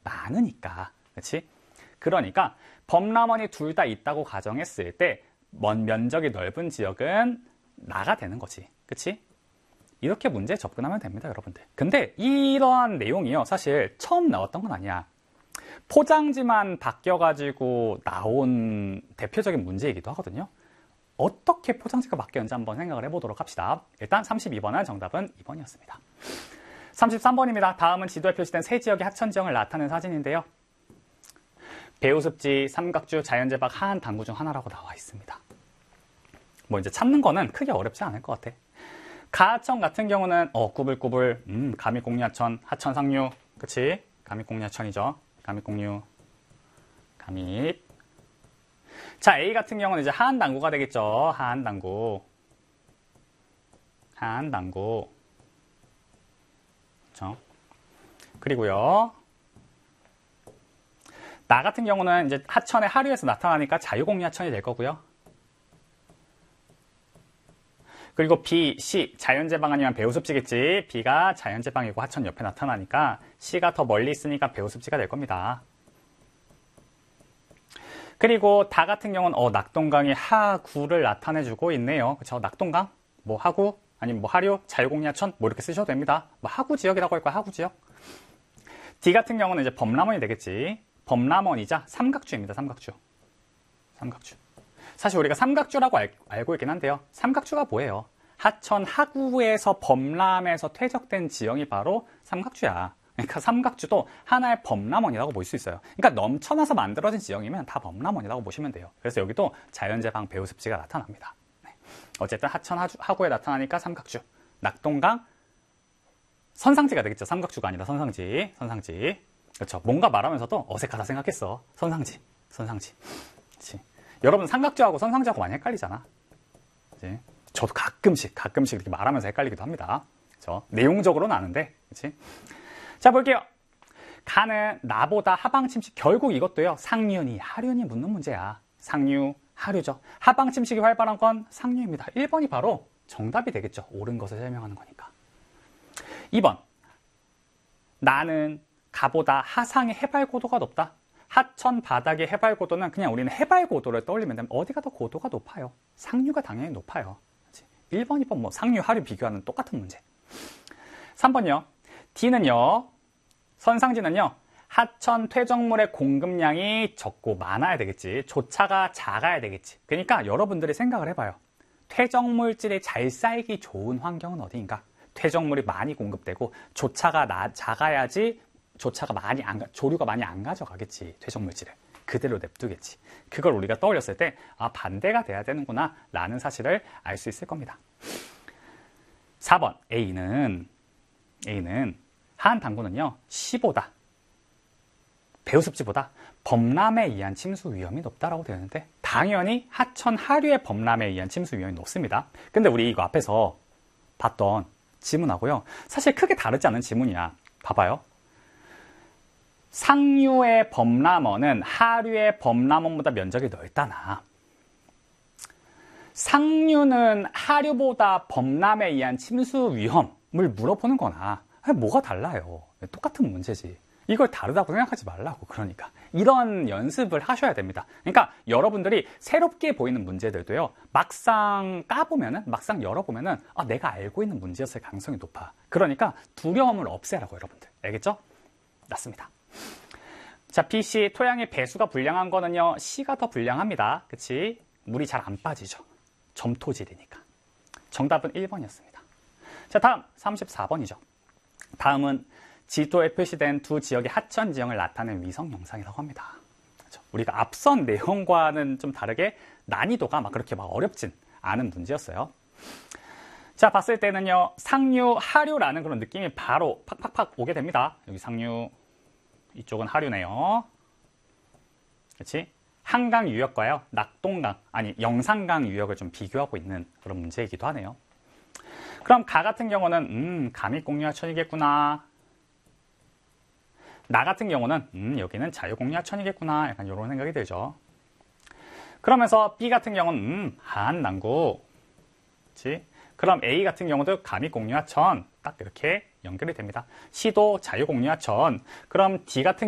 많으니까. 그치? 그러니까 범람원이 둘 다 있다고 가정했을 때 면적이 넓은 지역은 나가 되는 거지. 그치? 이렇게 문제에 접근하면 됩니다, 여러분들. 근데 이러한 내용이요, 사실 처음 나왔던 건 아니야. 포장지만 바뀌어가지고 나온 대표적인 문제이기도 하거든요. 어떻게 포장지가 바뀌었는지 한번 생각을 해보도록 합시다. 일단 32번은 정답은 2번이었습니다. 33번입니다. 다음은 지도에 표시된 세 지역의 하천 지형을 나타낸 사진인데요. 배우습지, 삼각주, 자연재박, 하한 당구 중 하나라고 나와 있습니다. 뭐 이제 찾는 거는 크게 어렵지 않을 것 같아. 가하천 같은 경우는 꾸불꾸불 감익공유하천, 하천 상류, 그치? 감익공유하천이죠. 감익공유, 감익. 자, A 같은 경우는 이제 하한 당구가 되겠죠. 하한 당구, 하한 당구. 그렇죠? 그리고요, 나 같은 경우는 이제 하천의 하류에서 나타나니까 자유공유하천이 될 거고요. 그리고 B, C, 자연재방 아니면 배우습지겠지. B가 자연재방이고 하천 옆에 나타나니까 C가 더 멀리 있으니까 배우습지가 될 겁니다. 그리고 다 같은 경우는 낙동강이 하구를 나타내주고 있네요. 그렇죠? 낙동강, 뭐 하구, 아니면 뭐 하류, 자유공유하천 뭐 이렇게 쓰셔도 됩니다. 뭐 하구 지역이라고 할 거야, 하구 지역. D 같은 경우는 이제 범람원이 되겠지. 범람원이자 삼각주입니다, 삼각주. 삼각주. 사실 우리가 삼각주라고 알고 있긴 한데요. 삼각주가 뭐예요? 하천 하구에서 범람에서 퇴적된 지형이 바로 삼각주야. 그러니까 삼각주도 하나의 범람원이라고 볼 수 있어요. 그러니까 넘쳐나서 만들어진 지형이면 다 범람원이라고 보시면 돼요. 그래서 여기도 자연재방 배우습지가 나타납니다. 네. 어쨌든 하천 하구에 나타나니까 삼각주. 낙동강 선상지가 되겠죠. 삼각주가 아니라 선상지. 선상지. 그렇죠. 뭔가 말하면서도 어색하다 생각했어. 선상지. 선상지. 그렇지. 여러분 삼각주하고 선상지하고 많이 헷갈리잖아. 그치? 저도 가끔씩 이렇게 말하면서 헷갈리기도 합니다. 그쵸? 내용적으로는 아는데, 그치? 자, 볼게요. 가는 나보다 하방 침식, 결국 이것도요, 상류니, 하류니 묻는 문제야. 상류, 하류죠. 하방 침식이 활발한 건 상류입니다. 1번이 바로 정답이 되겠죠. 옳은 것을 설명하는 거니까. 2번. 나는 가보다 하상의 해발 고도가 높다. 하천 바닥의 해발 고도는 그냥 우리는 해발 고도를 떠올리면 되면 어디가 더 고도가 높아요? 상류가 당연히 높아요. 1번, 2번 뭐 상류, 하류 비교하는 똑같은 문제. 3번이요. D는요. 선상지는요. 하천 퇴적물의 공급량이 적고 많아야 되겠지. 조차가 작아야 되겠지. 그러니까 여러분들이 생각을 해봐요. 퇴적물질이 잘 쌓이기 좋은 환경은 어디인가? 퇴적물이 많이 공급되고 조차가 작아야지 조류가 많이 안 가져가겠지. 퇴적물질을. 그대로 냅두겠지. 그걸 우리가 떠올렸을 때 반대가 돼야 되는구나 라는 사실을 알 수 있을 겁니다. 4번 A는 하한 당구는요. C보다 배우습지보다 범람에 의한 침수 위험이 높다라고 되는데 당연히 하천 하류의 범람에 의한 침수 위험이 높습니다. 근데 우리 이거 앞에서 봤던 지문하고요. 사실 크게 다르지 않은 지문이야. 봐봐요. 상류의 범람원은 하류의 범람원보다 면적이 넓다나 상류는 하류보다 범람에 의한 침수 위험을 물어보는 거나 뭐가 달라요? 똑같은 문제지. 이걸 다르다고 생각하지 말라고. 그러니까 이런 연습을 하셔야 됩니다. 그러니까 여러분들이 새롭게 보이는 문제들도요. 막상 까보면은 막상 열어보면은 내가 알고 있는 문제였을 가능성이 높아. 그러니까 두려움을 없애라고 여러분들. 알겠죠? 맞습니다. 자, B, C 토양의 배수가 불량한 거는요. C가 더 불량합니다. 그치? 물이 잘 안 빠지죠. 점토질이니까. 정답은 1번이었습니다. 자, 다음 34번이죠. 다음은 지도에 표시된 두 지역의 하천 지형을 나타낸 위성 영상이라고 합니다. 그렇죠? 우리가 앞선 내용과는 좀 다르게 난이도가 그렇게 어렵진 않은 문제였어요. 자, 봤을 때는요. 상류, 하류라는 그런 느낌이 바로 팍팍팍 오게 됩니다. 여기 상류, 이쪽은 하류네요. 그렇지? 한강 유역과요. 낙동강, 아니 영산강 유역을 좀 비교하고 있는 그런 문제이기도 하네요. 그럼 가 같은 경우는 감익공유하천이겠구나. 나 같은 경우는 여기는 자유공유하천이겠구나. 약간 이런 생각이 들죠. 그러면서 B 같은 경우는 하한남구. 그렇지? 그럼 A 같은 경우도 감익공유하천 딱 이렇게 연결이 됩니다. C도 자유공유하천. 그럼 D 같은